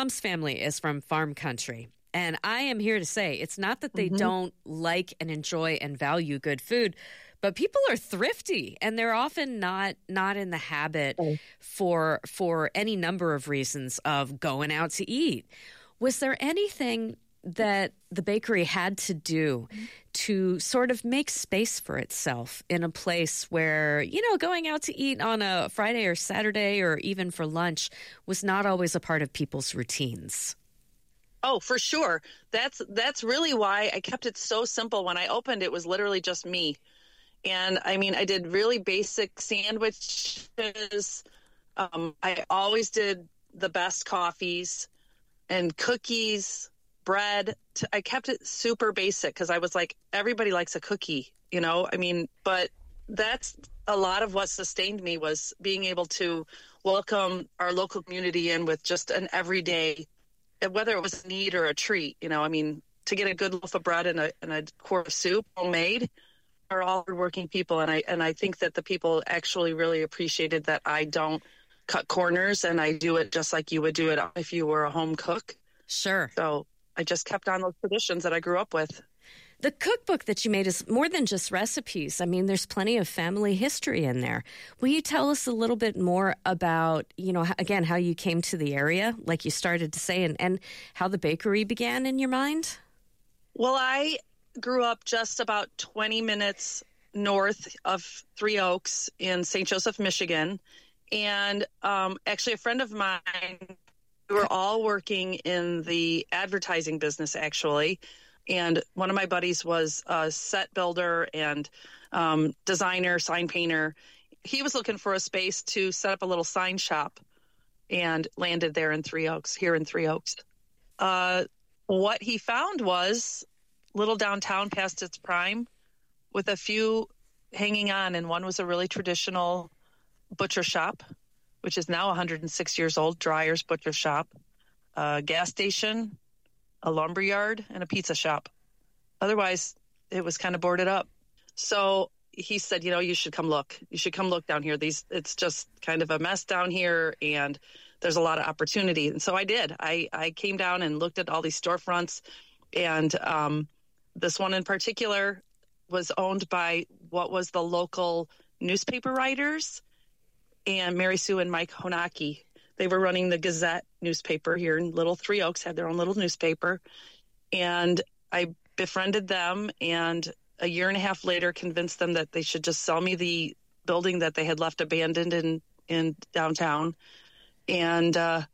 mom's family is from farm country. And I am here to say it's not that they don't like and enjoy and value good food, but people are thrifty and they're often not in the habit for any number of reasons of going out to eat. Was there anything that the bakery had to do to sort of make space for itself in a place where, going out to eat on a Friday or Saturday or even for lunch was not always a part of people's routines? Oh, for sure. That's really why I kept it so simple. When I opened, it was literally just me. And I mean, I did really basic sandwiches. I always did the best coffees and cookies, bread. I kept it super basic because I was like, everybody likes a cookie, but that's a lot of what sustained me was being able to welcome our local community in with just an everyday, whether it was a need or a treat, to get a good loaf of bread and a quart of soup homemade are all hardworking people. And I think that the people actually really appreciated that I don't cut corners and I do it just like you would do it if you were a home cook. Sure. So I just kept on those traditions that I grew up with. The cookbook that you made is more than just recipes. I mean, there's plenty of family history in there. Will you tell us a little bit more about, again, how you came to the area, like you started to say, and how the bakery began in your mind? Well, I grew up just about 20 minutes north of Three Oaks in St. Joseph, Michigan. And actually, a friend of mine, we were all working in the advertising business, actually. And one of my buddies was a set builder and designer, sign painter. He was looking for a space to set up a little sign shop and landed there in Three Oaks, here in Three Oaks. What he found was little downtown past its prime with a few hanging on. And one was a really traditional butcher shop, which is now 106 years old, Dreyer's Butcher Shop, a gas station, a lumber yard, and a pizza shop. Otherwise, it was kind of boarded up. So he said, you should come look. You should come look down here. It's just kind of a mess down here, and there's a lot of opportunity. And so I did. I came down and looked at all these storefronts, and this one in particular was owned by what was the local newspaper writers, and Mary Sue and Mike Honaki. They were running the Gazette newspaper here in Little Three Oaks, had their own little newspaper. And I befriended them, and a year and a half later convinced them that they should just sell me the building that they had left abandoned in downtown. And I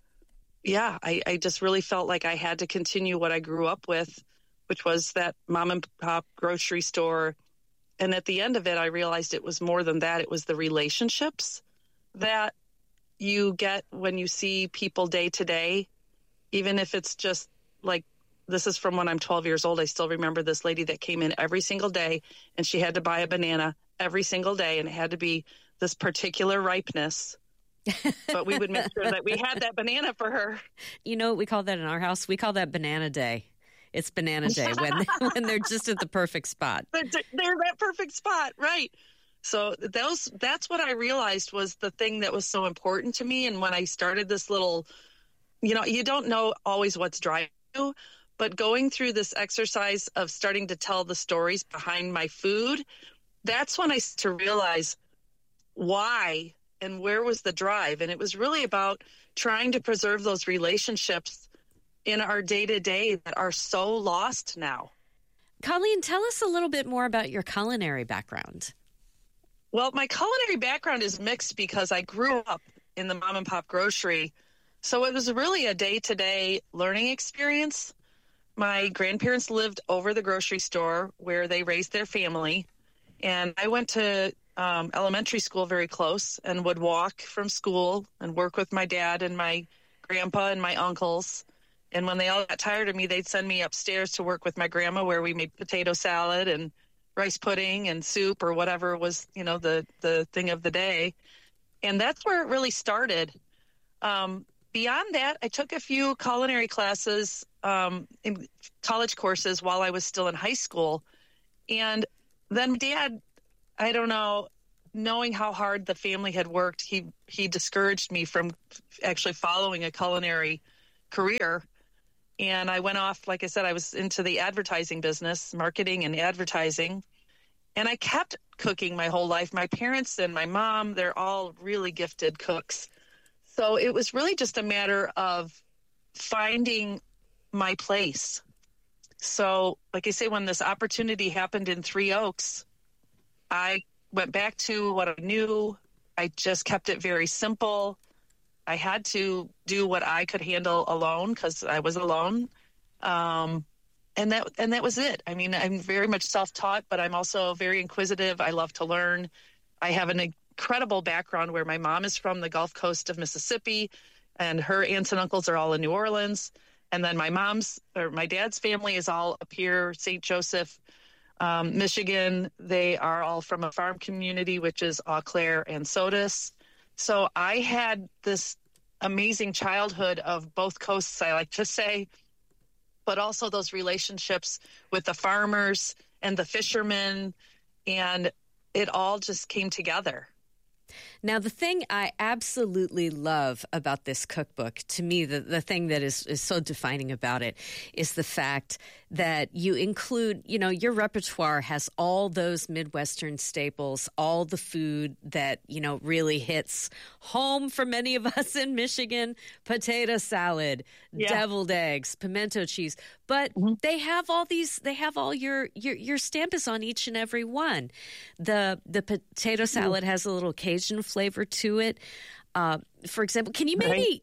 just really felt like I had to continue what I grew up with, which was that mom and pop grocery store. And at the end of it, I realized it was more than that. It was the relationships that you get when you see people day to day, even if it's just like, this is from when I'm 12 years old. I still remember this lady that came in every single day, and she had to buy a banana every single day, and it had to be this particular ripeness. But we would make sure that we had that banana for her. You know what we call that in our house? We call that banana day. It's banana day when they're just at the perfect spot. They're that perfect spot, right? So that's what I realized was the thing that was so important to me. And when I started this little, you don't know always what's driving you, but going through this exercise of starting to tell the stories behind my food, that's when I started to realize why and where was the drive. And it was really about trying to preserve those relationships in our day-to-day that are so lost now. Colleen, tell us a little bit more about your culinary background. Well, my culinary background is mixed because I grew up in the mom and pop grocery. So it was really a day-to-day learning experience. My grandparents lived over the grocery store where they raised their family. And I went to elementary school very close and would walk from school and work with my dad and my grandpa and my uncles. And when they all got tired of me, they'd send me upstairs to work with my grandma where we made potato salad and rice pudding and soup or whatever was, the thing of the day. And that's where it really started. Beyond that, I took a few culinary classes, in college courses while I was still in high school. And then Dad, I don't know, knowing how hard the family had worked, he discouraged me from actually following a culinary career. And I went off, like I said, I was into the advertising business, marketing and advertising. And I kept cooking my whole life. My parents and my mom, they're all really gifted cooks. So it was really just a matter of finding my place. So, like I say, when this opportunity happened in Three Oaks, I went back to what I knew. I just kept it very simple. I had to do what I could handle alone because I was alone. And that was it. I mean, I'm very much self-taught, but I'm also very inquisitive. I love to learn. I have an incredible background where my mom is from the Gulf Coast of Mississippi, and her aunts and uncles are all in New Orleans. And then my dad's family is all up here, St. Joseph, Michigan. They are all from a farm community, which is Eau Claire and Sodus. So I had this amazing childhood of both coasts, I like to say, but also those relationships with the farmers and the fishermen, and it all just came together. Now, the thing I absolutely love about this cookbook, to me, the thing that is so defining about it is the fact that you include, your repertoire has all those Midwestern staples, all the food that, really hits home for many of us in Michigan: potato salad, deviled eggs, pimento cheese. But they have all your stamp is on each and every one. The potato salad has a little Cajun flavor to it. For example, can you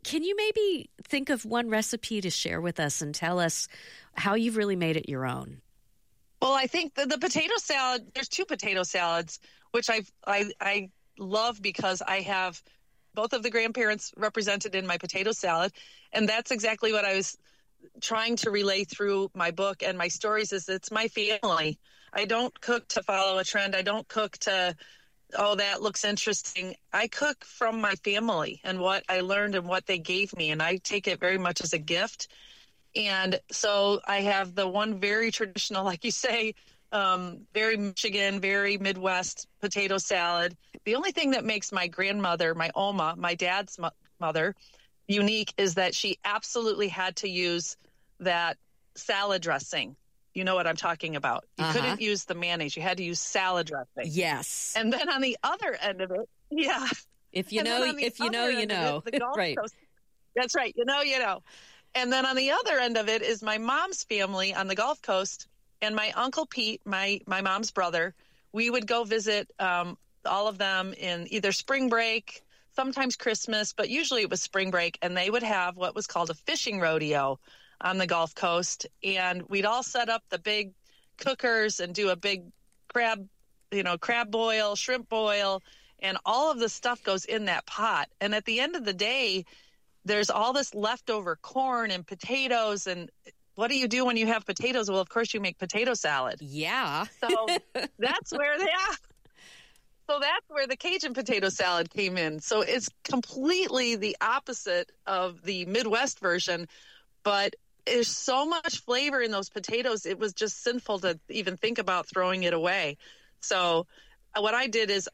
maybe think of one recipe to share with us and tell us how you've really made it your own? Well, I think the potato salad, there's two potato salads, which I love because I have both of the grandparents represented in my potato salad. And that's exactly what I was trying to relay through my book and my stories is it's my family. I don't cook to follow a trend. I don't cook to, oh, that looks interesting. I cook from my family and what I learned and what they gave me. And I take it very much as a gift. And so I have the one very traditional, like you say, very Michigan, very Midwest potato salad. The only thing that makes my grandmother, my Oma, my dad's mother, unique is that she absolutely had to use that salad dressing. You know what I'm talking about. You couldn't use the mayonnaise. You had to use salad dressing. Yes. And then on the other end of it, If you know, you know. Right. Coast, that's right. You know. And then on the other end of it is my mom's family on the Gulf Coast, and my Uncle Pete, my mom's brother. We would go visit all of them in either spring break, sometimes Christmas, but usually it was spring break, and they would have what was called a fishing rodeo on the Gulf Coast. And we'd all set up the big cookers and do a big crab boil, shrimp boil, and all of the stuff goes in that pot. And at the end of the day, there's all this leftover corn and potatoes. And what do you do when you have potatoes? Well, of course, you make potato salad. Yeah. So that's where So that's where the Cajun potato salad came in. So it's completely the opposite of the Midwest version, but there's so much flavor in those potatoes. It was just sinful to even think about throwing it away. So what I did is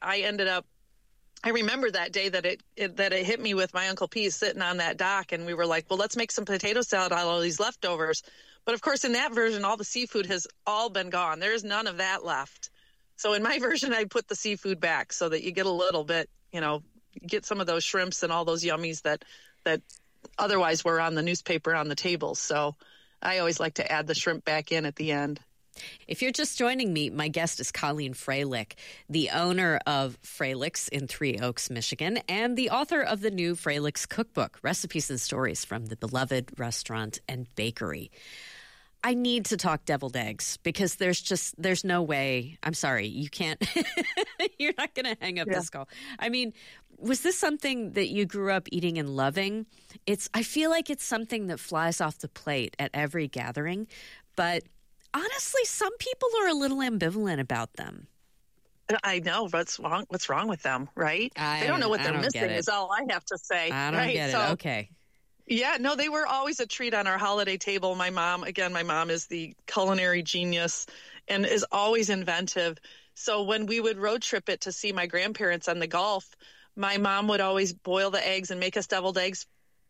I remember that day that it hit me with my Uncle Pete sitting on that dock, and we were like, well, let's make some potato salad out of all these leftovers. But of course, in that version, all the seafood has all been gone. There's none of that left. So in my version, I put the seafood back so that you get a little bit, get some of those shrimps and all those yummies that otherwise were on the newspaper on the table. So I always like to add the shrimp back in at the end. If you're just joining me, my guest is Colleen Freilich, the owner of Freilich's in Three Oaks, Michigan, and the author of the new Freilich's Cookbook, Recipes and Stories from the Beloved Restaurant and Bakery. I need to talk deviled eggs because there's no way. I'm sorry, you can't. You're not going to hang up this call. I mean, was this something that you grew up eating and loving? I feel like it's something that flies off the plate at every gathering, but honestly, some people are a little ambivalent about them. I know. What's wrong with them, right? They don't know what they're missing is all I have to say. I don't get it. Okay. Yeah, no, they were always a treat on our holiday table. My mom is the culinary genius and is always inventive. So when we would road trip it to see my grandparents on the Gulf, my mom would always boil the eggs and make us deviled eggs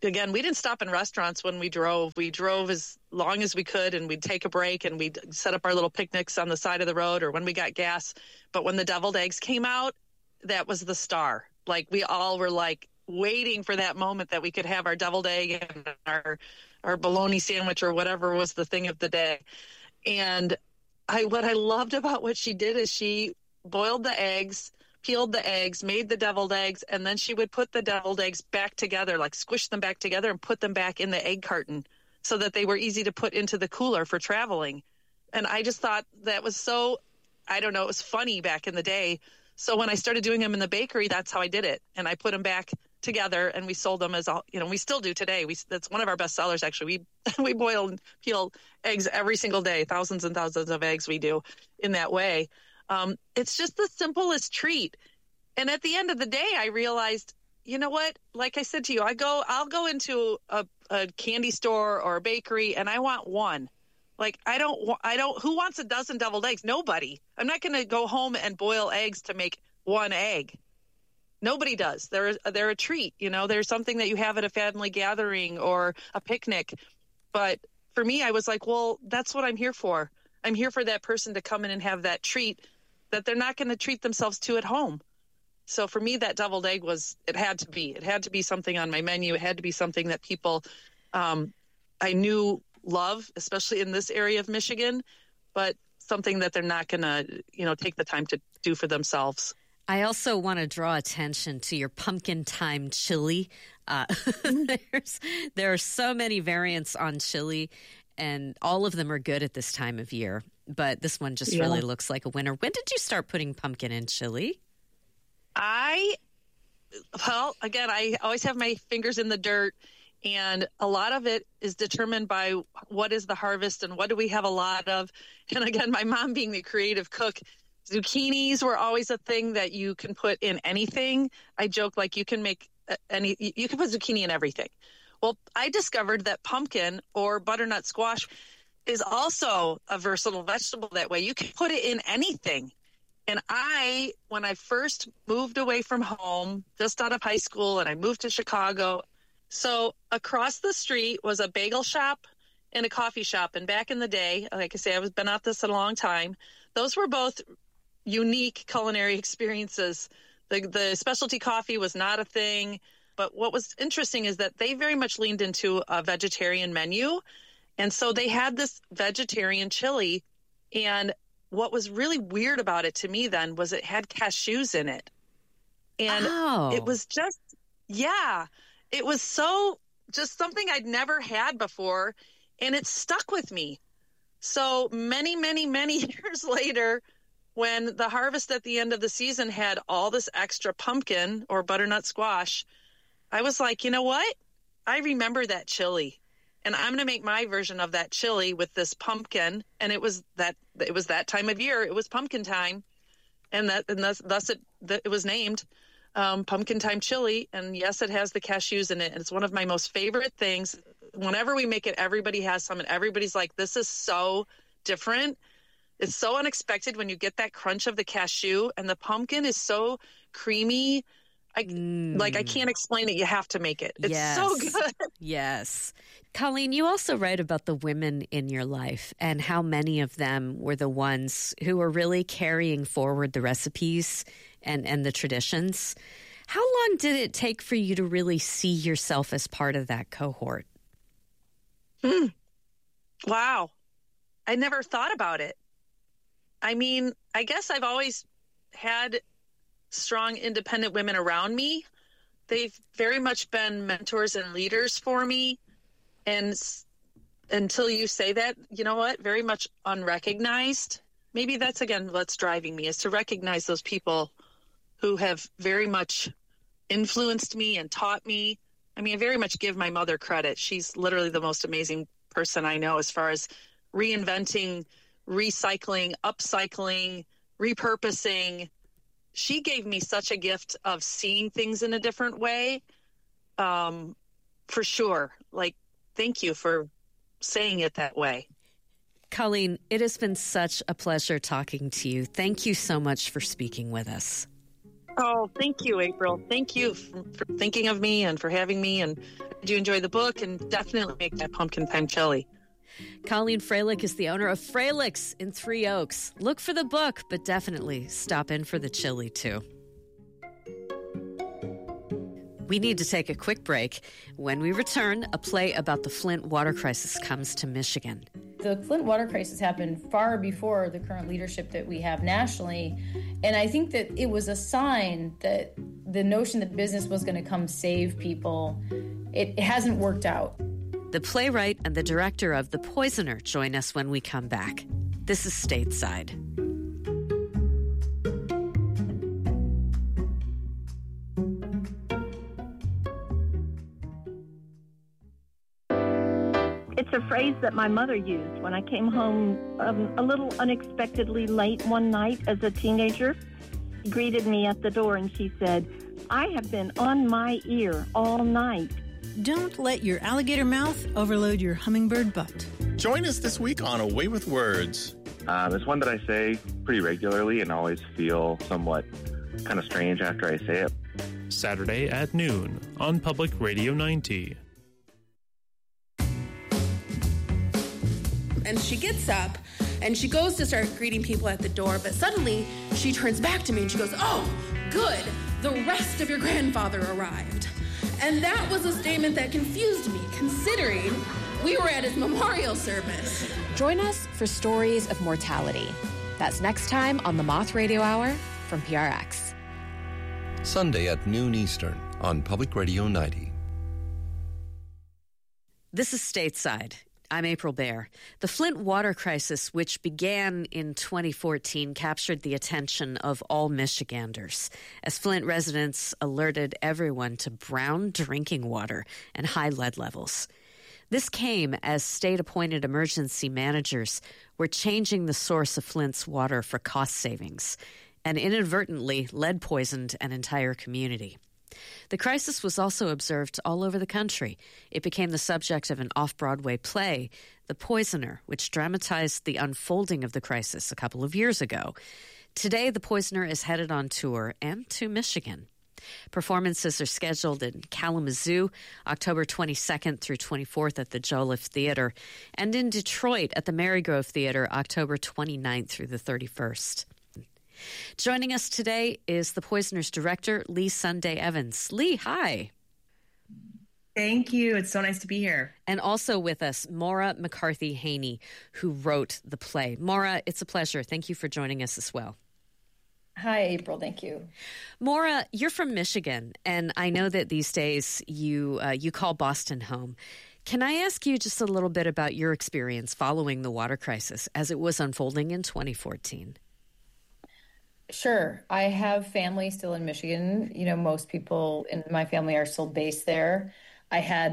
again, we didn't stop in restaurants when we drove. We drove as long as we could, and we'd take a break and we'd set up our little picnics on the side of the road or when we got gas. But when the deviled eggs came out, that was the star. Like, we all were like waiting for that moment that we could have our deviled egg and our bologna sandwich or whatever was the thing of the day. And what I loved about what she did is she boiled the eggs, peeled the eggs, made the deviled eggs, and then she would put the deviled eggs back together, like squish them back together and put them back in the egg carton so that they were easy to put into the cooler for traveling. And I just thought that was so, I don't know, it was funny back in the day. So when I started doing them in the bakery, that's how I did it. And I put them back together and we sold them as, we still do today. That's one of our best sellers, actually. We boil and peel eggs every single day, thousands and thousands of eggs we do in that way. It's just the simplest treat. And at the end of the day, I realized, you know what? Like I said to you, I'll go into a candy store or a bakery and I want one. Like, who wants a dozen deviled eggs? Nobody. I'm not going to go home and boil eggs to make one egg. Nobody does. They're a treat. They're something that you have at a family gathering or a picnic. But for me, I was like, well, that's what I'm here for. I'm here for that person to come in and have that treat that they're not going to treat themselves to at home. So for me, that deviled egg it had to be something on my menu. It had to be something that people I knew love, especially in this area of Michigan, but something that they're not going to, take the time to do for themselves. I also want to draw attention to your pumpkin time chili. There are so many variants on chili, and all of them are good at this time of year. But this one just really looks like a winner. When did you start putting pumpkin in chili? Again, I always have my fingers in the dirt, and a lot of it is determined by what is the harvest and what do we have a lot of. And again, my mom being the creative cook, zucchinis were always a thing that you can put in anything. I joke, like, you can put zucchini in everything. Well, I discovered that pumpkin or butternut squash is also a versatile vegetable that way. You can put it in anything. And when I first moved away from home, just out of high school, and I moved to Chicago, so across the street was a bagel shop and a coffee shop. And back in the day, like I say, I've been at this a long time. Those were both unique culinary experiences. The specialty coffee was not a thing. But what was interesting is that they very much leaned into a vegetarian menu. And so they had this vegetarian chili. And what was really weird about it to me then was it had cashews in it. And it was just, it was so just something I'd never had before. And it stuck with me. So many, many, many years later, when the harvest at the end of the season had all this extra pumpkin or butternut squash, I was like, you know what? I remember that chili, and I'm going to make my version of that chili with this pumpkin. And it was that time of year. It was pumpkin time, and thus it was named pumpkin time chili. And yes, it has the cashews in it, and it's one of my most favorite things. Whenever we make it, everybody has some, and everybody's like, "This is so different." It's so unexpected when you get that crunch of the cashew, and the pumpkin is so creamy. I can't explain it. You have to make it. It's so good. Yes. Colleen, you also write about the women in your life and how many of them were the ones who were really carrying forward the recipes and the traditions. How long did it take for you to really see yourself as part of that cohort? Wow. I never thought about it. I mean, I guess I've always had strong, independent women around me. They've very much been mentors and leaders for me. And until you say that, you know what, very much unrecognized. Maybe that's, again, what's driving me, is to recognize those people who have very much influenced me and taught me. I mean, I very much give my mother credit. She's literally the most amazing person I know as far as reinventing, recycling, upcycling, repurposing. She gave me such a gift of seeing things in a different way, for sure. Like, thank you for saying it that way. Colleen, it has been such a pleasure talking to you. Thank you so much for speaking with us. Oh, thank you, April. Thank you for thinking of me and for having me. And I do enjoy the book, and definitely make that pumpkin pine chili. Colleen Freilich is the owner of Freilicks in Three Oaks. Look for the book, but definitely stop in for the chili, too. We need to take a quick break. When we return, a play about the Flint water crisis comes to Michigan. The Flint water crisis happened far before the current leadership that we have nationally. And I think that it was a sign that the notion that business was going to come save people, it hasn't worked out. The playwright and the director of The Poisoner join us when we come back. This is Stateside. It's a phrase that my mother used when I came home a little unexpectedly late one night as a teenager. She greeted me at the door and she said, "I have been on my ear all night." Don't let your alligator mouth overload your hummingbird butt. Join us this week on Away with Words. It's one that I say pretty regularly and always feel somewhat kind of strange after I say it. Saturday at noon on Public Radio 90. And she gets up and she goes to start greeting people at the door, but suddenly she turns back to me and she goes, "Oh, good, the rest of your grandfather arrived." And that was a statement that confused me, considering we were at his memorial service. Join us for Stories of Mortality. That's next time on the Moth Radio Hour from PRX. Sunday at noon Eastern on Public Radio 90. This is Stateside. I'm April Baer. The Flint water crisis, which began in 2014, captured the attention of all Michiganders as Flint residents alerted everyone to brown drinking water and high lead levels. This came as state-appointed emergency managers were changing the source of Flint's water for cost savings and inadvertently lead poisoned an entire community. The crisis was also observed all over the country. It became the subject of an off-Broadway play, The Poisoner, which dramatized the unfolding of the crisis a couple of years ago. Today, The Poisoner is headed on tour and to Michigan. Performances are scheduled in Kalamazoo, October 22nd through 24th at the Joliffe Theater, and in Detroit at the Marygrove Theater, October 29th through the 31st. Joining us today is The Poisoner's director, Lee Sunday Evans. Lee, hi. Thank you. It's so nice to be here. And also with us, Maura McCarthy Haney, who wrote the play. Maura, it's a pleasure. Thank you for joining us as well. Hi, April. Thank you. Maura, you're from Michigan, and I know that these days you call Boston home. Can I ask you just a little bit about your experience following the water crisis as it was unfolding in 2014? Sure. I have family still in Michigan. You know, most people in my family are still based there. I had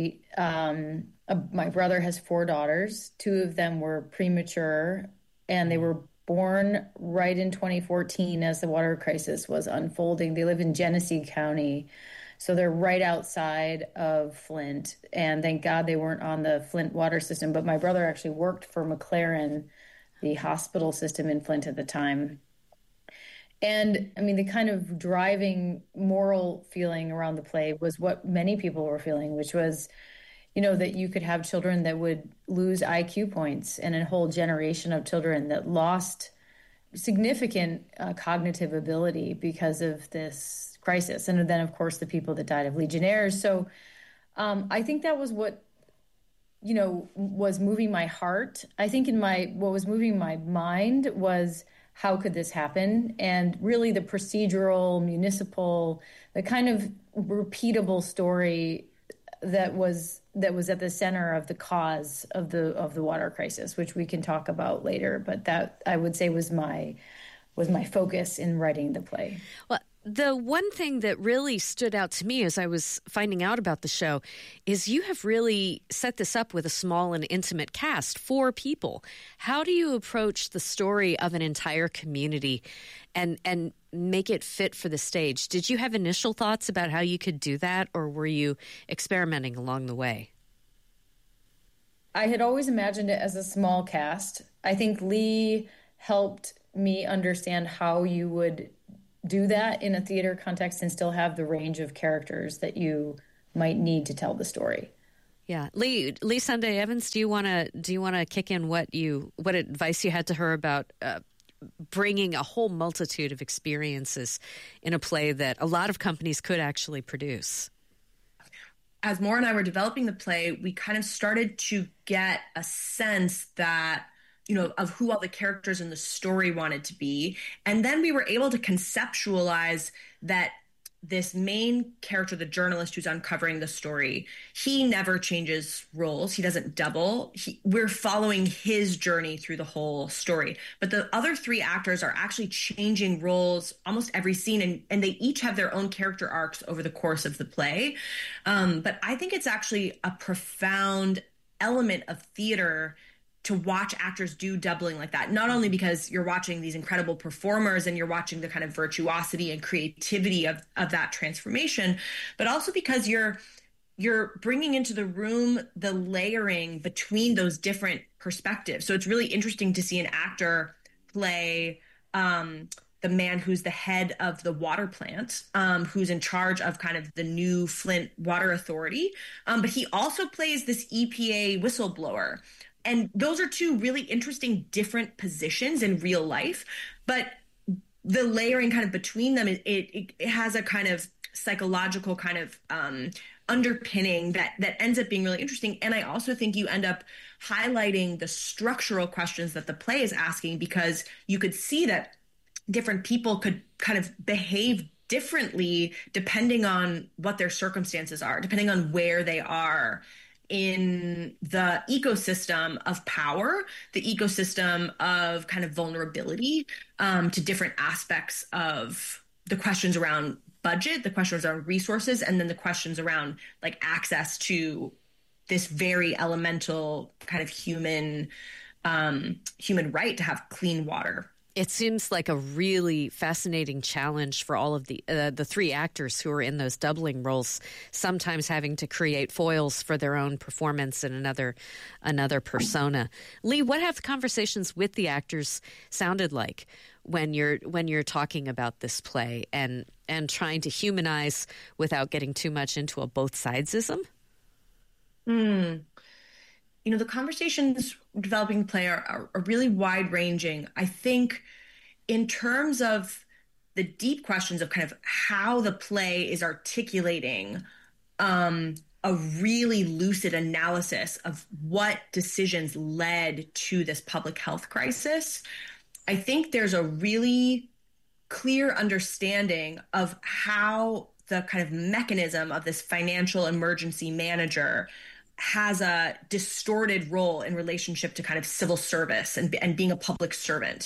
my brother has 4 daughters. 2 of them were premature, and they were born right in 2014 as the water crisis was unfolding. They live in Genesee County, so they're right outside of Flint. And thank God they weren't on the Flint water system. But my brother actually worked for McLaren, the hospital system in Flint at the time. And I mean, the kind of driving moral feeling around the play was what many people were feeling, which was, you know, that you could have children that would lose IQ points and a whole generation of children that lost significant cognitive ability because of this crisis. And then, of course, the people that died of Legionnaires. So I think that was what, you know, was moving my heart. I think what was moving my mind was, how could this happen? And really the procedural, municipal, the kind of repeatable story that was at the center of the cause of the water crisis, which we can talk about later. But that, I would say, was my focus in writing the play. Well, the one thing that really stood out to me as I was finding out about the show is you have really set this up with a small and intimate cast, 4 people. How do you approach the story of an entire community and make it fit for the stage? Did you have initial thoughts about how you could do that, or were you experimenting along the way? I had always imagined it as a small cast. I think Lee helped me understand how you would do that in a theater context and still have the range of characters that you might need to tell the story. Yeah, Lee Sunday Evans, do you want to kick in what advice you had to her about bringing a whole multitude of experiences in a play that a lot of companies could actually produce? As Maura and I were developing the play, we kind of started to get a sense that, of who all the characters in the story wanted to be. And then we were able to conceptualize that this main character, the journalist who's uncovering the story, he never changes roles. He doesn't double. We're following his journey through the whole story. But the other three actors are actually changing roles almost every scene, and they each have their own character arcs over the course of the play. But I think it's actually a profound element of theater to watch actors do doubling like that, not only because you're watching these incredible performers and you're watching the kind of virtuosity and creativity of that transformation, but also because you're bringing into the room the layering between those different perspectives. So it's really interesting to see an actor play the man who's the head of the water plant, who's in charge of kind of the new Flint Water Authority. But he also plays this EPA whistleblower. And those are two really interesting, different positions in real life. But the layering kind of between them, it has a kind of psychological kind of underpinning that ends up being really interesting. And I also think you end up highlighting the structural questions that the play is asking, because you could see that different people could kind of behave differently depending on what their circumstances are, depending on where they are in the ecosystem of power, the ecosystem of kind of vulnerability to different aspects of the questions around budget, the questions around resources, and then the questions around like access to this very elemental kind of human right to have clean water. It seems like a really fascinating challenge for all of the three actors who are in those doubling roles, sometimes having to create foils for their own performance in another persona. Lee, what have conversations with the actors sounded like when you're talking about this play and trying to humanize without getting too much into a both sidesism? The conversations developing the play are really wide-ranging. I think in terms of the deep questions of kind of how the play is articulating a really lucid analysis of what decisions led to this public health crisis, I think there's a really clear understanding of how the kind of mechanism of this financial emergency manager has a distorted role in relationship to kind of civil service and being a public servant.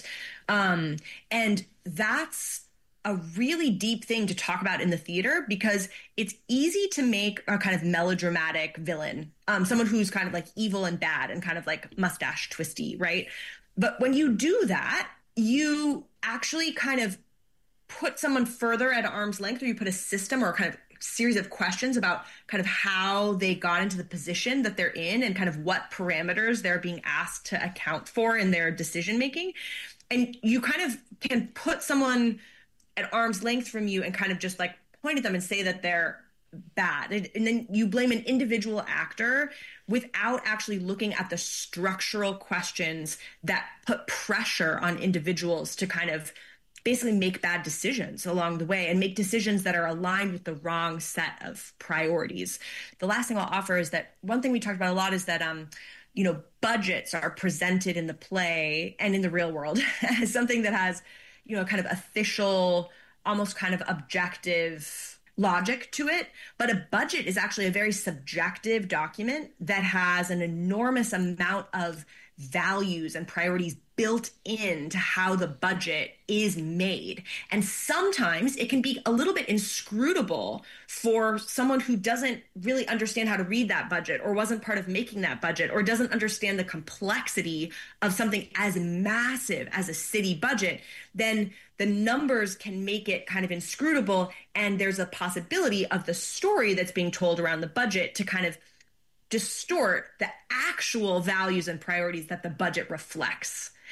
And that's a really deep thing to talk about in the theater, because it's easy to make a kind of melodramatic villain, someone who's kind of like evil and bad and kind of like mustache twisty, right? But when you do that, you actually kind of put someone further at arm's length, or you put a system or kind of series of questions about kind of how they got into the position that they're in and kind of what parameters they're being asked to account for in their decision making. And you kind of can put someone at arm's length from you and kind of just like point at them and say that they're bad. And then you blame an individual actor without actually looking at the structural questions that put pressure on individuals to kind of basically make bad decisions along the way and make decisions that are aligned with the wrong set of priorities. The last thing I'll offer is that one thing we talked about a lot is that, budgets are presented in the play and in the real world as something that has, kind of official, almost kind of objective logic to it. But a budget is actually a very subjective document that has an enormous amount of values and priorities built into how the budget is made. And sometimes it can be a little bit inscrutable for someone who doesn't really understand how to read that budget, or wasn't part of making that budget, or doesn't understand the complexity of something as massive as a city budget. Then the numbers can make it kind of inscrutable, and there's a possibility of the story that's being told around the budget to kind of distort the actual values and priorities that the budget reflects.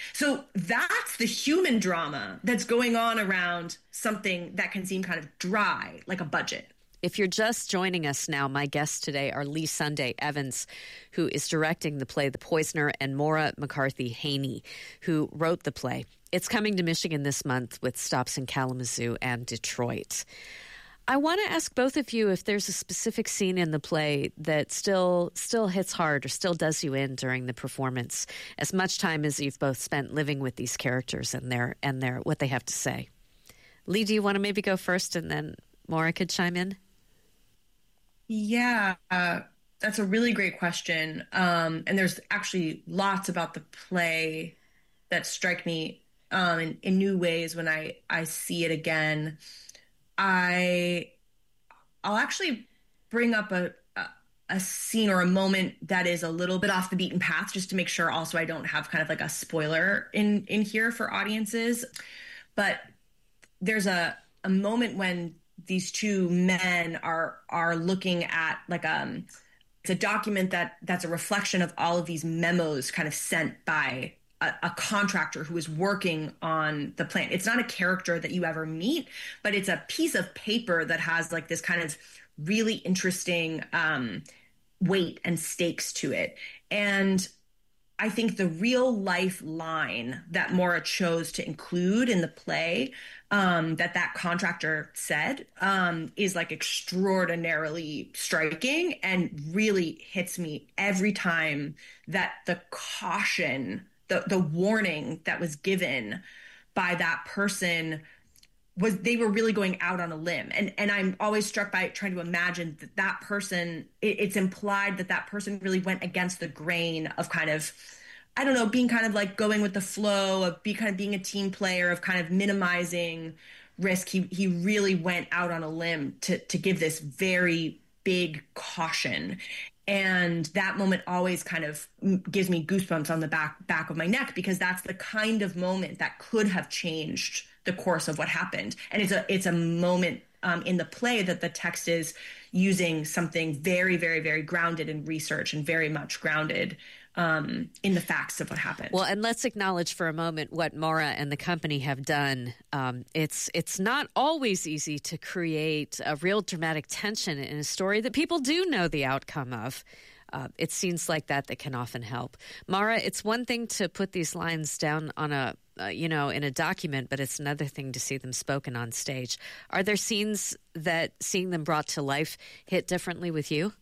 So that's the human drama that's going on around something that can seem kind of dry, like a budget. If you're just joining us now, my guests today are Lee Sunday Evans, who is directing the play The Poisoner, and Maura McCarthy Haney, who wrote the play. It's coming to Michigan this month with stops in Kalamazoo and Detroit. I want to ask both of you if there's a specific scene in the play that still hits hard or still does you in during the performance, as much time as you've both spent living with these characters and their what they have to say. Lee, do you want to maybe go first, and then Maura could chime in? Yeah, that's a really great question. And there's actually lots about the play that strike me in new ways when I see it again. I'll actually bring up a scene or a moment that is a little bit off the beaten path, just to make sure also I don't have kind of like a spoiler in here for audiences. But there's a moment when these two men are looking at like it's a document that's a reflection of all of these memos kind of sent by a contractor who is working on the plant. It's not a character that you ever meet, but it's a piece of paper that has like this kind of really interesting weight and stakes to it. And I think the real life line that Maura chose to include in the play that contractor said is like extraordinarily striking and really hits me every time that the caution, the warning that was given by that person was they were really going out on a limb. And I'm always struck by trying to imagine that person, it's implied that person really went against the grain of kind of, I don't know, being kind of like going with the flow, of being a team player, of kind of minimizing risk. He really went out on a limb to give this very big caution. And that moment always kind of gives me goosebumps on the back of my neck, because that's the kind of moment that could have changed the course of what happened. And it's a moment in the play that the text is using something very, very, very grounded in research and very much grounded in the facts of what happened. Well, and let's acknowledge for a moment what Maura and the company have done. It's not always easy to create a real dramatic tension in a story that people do know the outcome of. It's scenes like that can often help. Maura, it's one thing to put these lines down on in a document, but it's another thing to see them spoken on stage. Are there scenes that seeing them brought to life hit differently with you?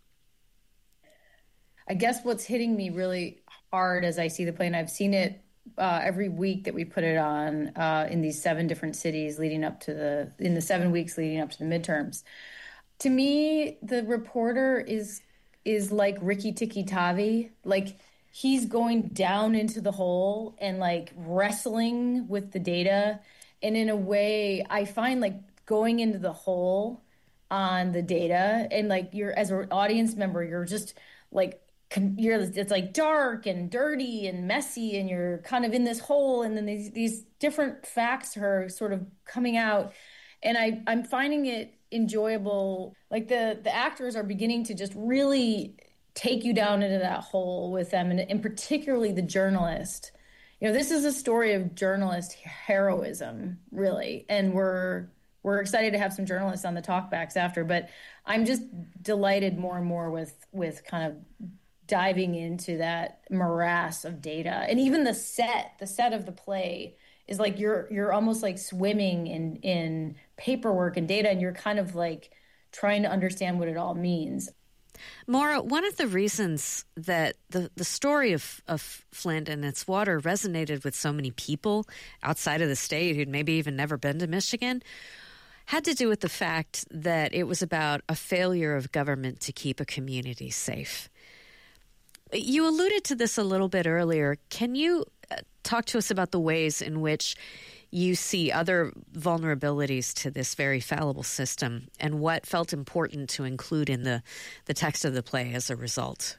I guess what's hitting me really hard as I see the play, and I've seen it every week that we put it on in these 7 different cities in the 7 weeks leading up to the midterms. To me, the reporter is like Rikki Tikki Tavi. Like, he's going down into the hole and like wrestling with the data. And in a way, I find like going into the hole on the data, and like you're, as an audience member, you're just like, it's like dark and dirty and messy, and you're kind of in this hole, and then these different facts are sort of coming out, and I'm finding it enjoyable. Like the actors are beginning to just really take you down into that hole with them, and particularly the journalist. This is a story of journalist heroism, really, and we're excited to have some journalists on the talkbacks after, but I'm just delighted more and more with kind of diving into that morass of data. And even the set of the play is like you're almost like swimming in paperwork and data, and you're kind of like trying to understand what it all means. Maura, one of the reasons that the story of Flint and its water resonated with so many people outside of the state who'd maybe even never been to Michigan had to do with the fact that it was about a failure of government to keep a community safe. You alluded to this a little bit earlier. Can you talk to us about the ways in which you see other vulnerabilities to this very fallible system, and what felt important to include in the text of the play as a result?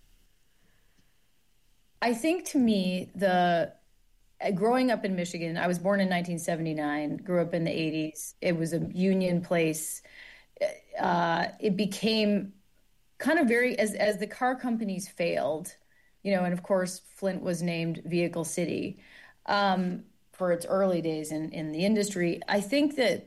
I think, to me, growing up in Michigan, I was born in 1979, grew up in the 80s. It was a union place. It became kind of very, as the car companies failed, and of course, Flint was named Vehicle City for its early days in the industry. I think that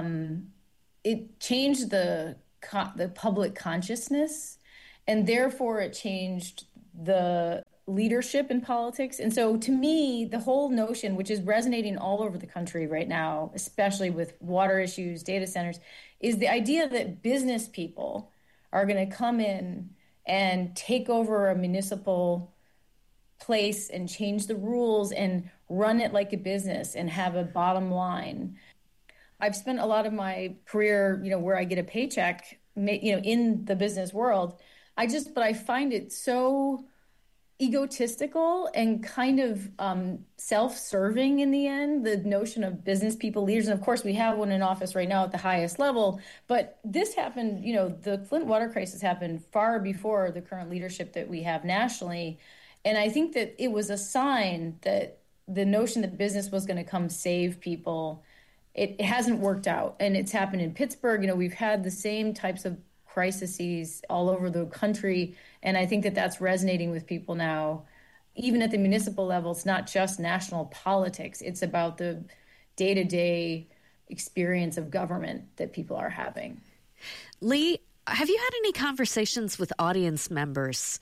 it changed the public consciousness, and therefore it changed the leadership in politics. And so to me, the whole notion, which is resonating all over the country right now, especially with water issues, data centers, is the idea that business people are going to come in and take over a municipal place and change the rules and run it like a business and have a bottom line. I've spent a lot of my career, where I get a paycheck, in the business world. But I find it so egotistical and kind of self-serving in the end, the notion of business people, leaders. And of course, we have one in office right now at the highest level. But this happened, the Flint water crisis happened far before the current leadership that we have nationally. And I think that it was a sign that the notion that business was going to come save people, it hasn't worked out. And it's happened in Pittsburgh. We've had the same types of crises all over the country. And I think that that's resonating with people now, even at the municipal level. It's not just national politics. It's about the day-to-day experience of government that people are having. Lee, have you had any conversations with audience members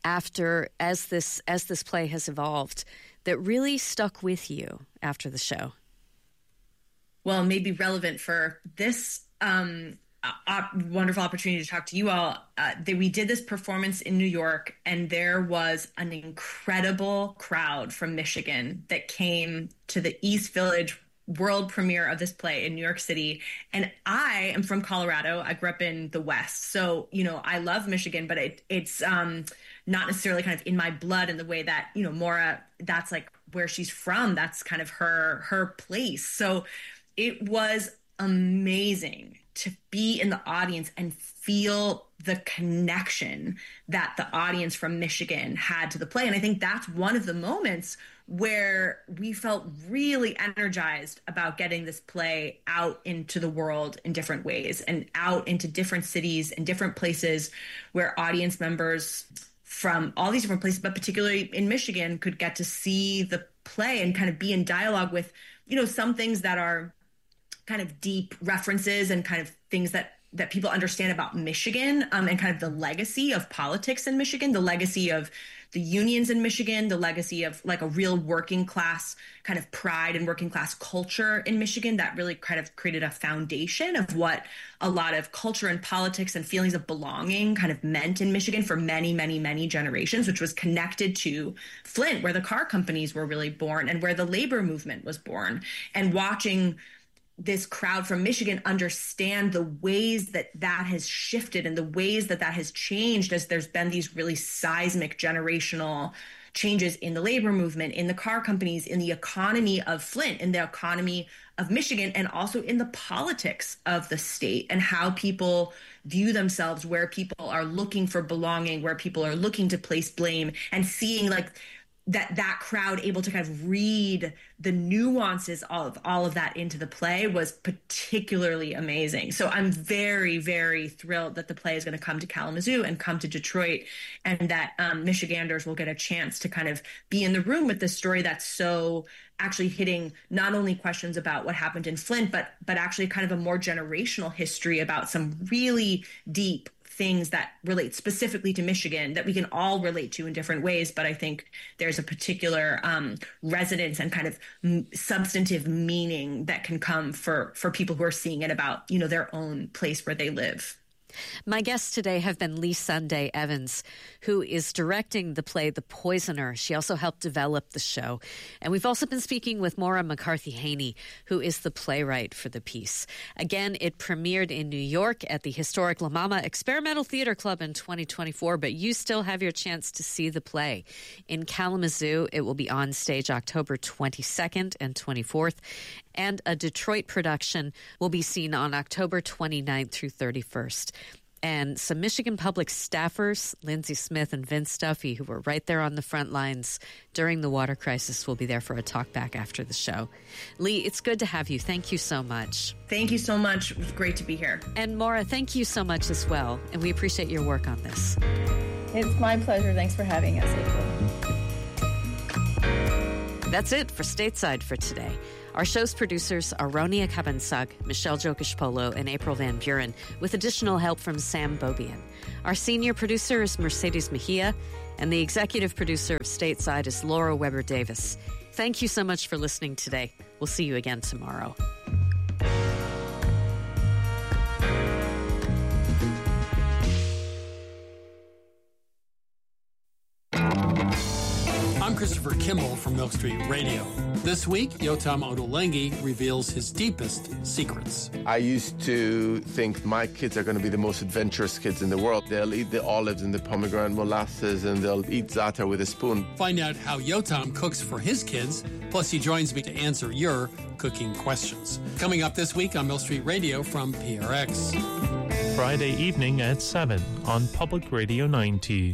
as this play has evolved that really stuck with you after the show? Well, maybe relevant for this wonderful opportunity to talk to you all. We did this performance in New York, and there was an incredible crowd from Michigan that came to the East Village world premiere of this play in New York City. And I am from Colorado. I grew up in the West. So, I love Michigan, but it's not necessarily kind of in my blood in the way that, Maura, that's like where she's from. That's kind of her place. So it was amazing to be in the audience and feel the connection that the audience from Michigan had to the play. And I think that's one of the moments where we felt really energized about getting this play out into the world in different ways and out into different cities and different places where audience members from all these different places, but particularly in Michigan, could get to see the play and kind of be in dialogue with, some things that are kind of deep references and kind of things that people understand about Michigan, and kind of the legacy of politics in Michigan, the legacy of the unions in Michigan, the legacy of like a real working class kind of pride and working class culture in Michigan that really kind of created a foundation of what a lot of culture and politics and feelings of belonging kind of meant in Michigan for many, many, many generations, which was connected to Flint, where the car companies were really born and where the labor movement was born. And watching this crowd from Michigan understand the ways that has shifted and the ways that has changed as there's been these really seismic generational changes in the labor movement, in the car companies, in the economy of Flint, in the economy of Michigan, and also in the politics of the state and how people view themselves, where people are looking for belonging, where people are looking to place blame, and seeing like that crowd able to kind of read the nuances of all of that into the play was particularly amazing. So I'm very, very thrilled that the play is going to come to Kalamazoo and come to Detroit, and that Michiganders will get a chance to kind of be in the room with this story that's so actually hitting not only questions about what happened in Flint, but actually kind of a more generational history about some really deep things that relate specifically to Michigan that we can all relate to in different ways. But I think there's a particular resonance and kind of substantive meaning that can come for people who are seeing it about, their own place where they live. My guests today have been Lee Sunday Evans, who is directing the play The Poisoner. She also helped develop the show. And we've also been speaking with Maura McCarthy-Haney, who is the playwright for the piece. Again, it premiered in New York at the historic La Mama Experimental Theater Club in 2024, but you still have your chance to see the play. In Kalamazoo, it will be on stage October 22nd and 24th. And a Detroit production will be seen on October 29th through 31st. And some Michigan Public staffers, Lindsay Smith and Vince Duffy, who were right there on the front lines during the water crisis, will be there for a talk back after the show. Lee, it's good to have you. Thank you so much. Thank you so much. It was great to be here. And Maura, thank you so much as well. And we appreciate your work on this. It's my pleasure. Thanks for having us, April. That's it for Stateside for today. Our show's producers are Ronia Kabansag, Michelle Jokish-Polo, and April Van Buren, with additional help from Sam Bobian. Our senior producer is Mercedes Mejia, and the executive producer of Stateside is Laura Weber-Davis. Thank you so much for listening today. We'll see you again tomorrow. I'm Christopher Kimball from Milk Street Radio. This week, Yotam Ottolenghi reveals his deepest secrets. I used to think my kids are going to be the most adventurous kids in the world. They'll eat the olives and the pomegranate molasses, and they'll eat za'atar with a spoon. Find out how Yotam cooks for his kids, plus he joins me to answer your cooking questions. Coming up this week on Milk Street Radio from PRX. Friday evening at 7 on Public Radio 90.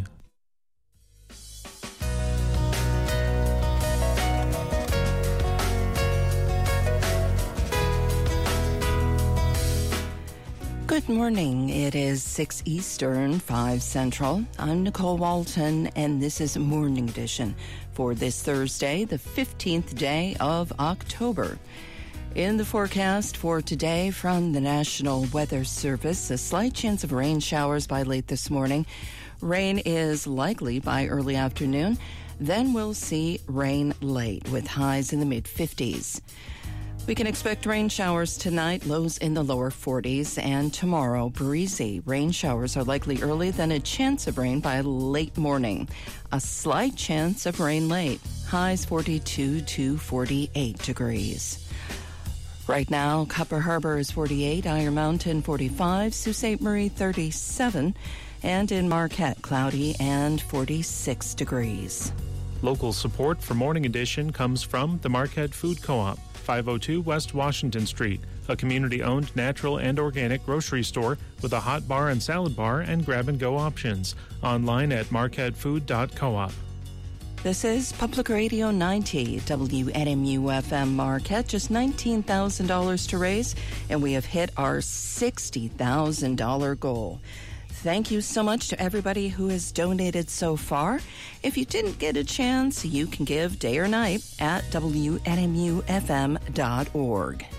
Good morning. It is 6 Eastern, 5 Central. I'm Nicole Walton, and this is Morning Edition for this Thursday, the 15th day of October. In the forecast for today from the National Weather Service, a slight chance of rain showers by late this morning. Rain is likely by early afternoon. Then we'll see rain late with highs in the mid-50s. We can expect rain showers tonight, lows in the lower 40s, and tomorrow, breezy. Rain showers are likely early, then a chance of rain by late morning. A slight chance of rain late, highs 42 to 48 degrees. Right now, Copper Harbor is 48, Iron Mountain 45, Sault Ste. Marie 37, and in Marquette, cloudy and 46 degrees. Local support for Morning Edition comes from the Marquette Food Co-op, 502 West Washington Street, a community-owned natural and organic grocery store with a hot bar and salad bar and grab-and-go options. Online at marquettefood.coop. This is Public Radio 90, WNMU-FM Marquette, just $19,000 to raise, and we have hit our $60,000 goal. Thank you so much to everybody who has donated so far. If you didn't get a chance, you can give day or night at WNMUFM.org.